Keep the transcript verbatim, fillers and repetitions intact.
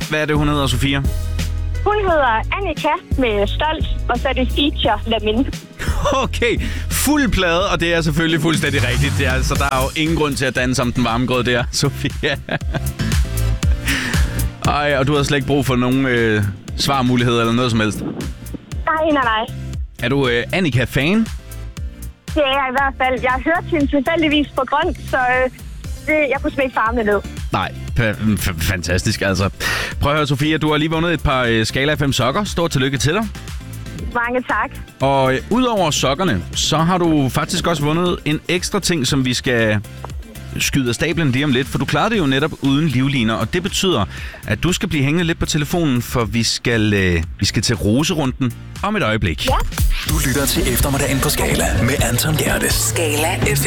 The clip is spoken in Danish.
Hvad er det, hun hedder, Sofia? Hun hedder Annika med Stolt, og så er det feature Lamin. Okay, fuld plade, og det er selvfølgelig fuldstændig rigtigt. Det er, så der er jo ingen grund til at danse om den varme grød der, Sofia. Ej, og du har slet ikke brug for nogen øh, svarmuligheder eller noget som helst? Nej, nej, nej. Er du øh, Annika-fan? Det er jeg i hvert fald. Jeg har hørt hende tilfældigvis på grund, så øh, det, jeg kunne slet ikke farme ned. Nej, f- f- fantastisk altså. Prøv at høre, Sofia, du har lige vundet et par øh, Skala fem sokker. Stort tillykke til dig. Mange tak. Og øh, udover sokkerne, så har du faktisk også vundet en ekstra ting, som vi skal skyde af stablen lige om lidt. For du klarede det jo netop uden livliner, og det betyder, at du skal blive hængende lidt på telefonen, for vi skal, øh, vi skal til roserunden om et øjeblik. Ja. Du lytter til Eftermiddagen på Skala med Anton Gerdes. Skala F M.